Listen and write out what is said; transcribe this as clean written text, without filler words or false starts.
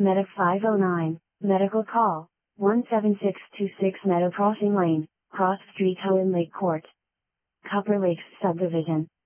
Medic 509, medical call, 17626 Meadow Crossing Lane, Cross Street Hohen Lake Court. Copper Lakes Subdivision.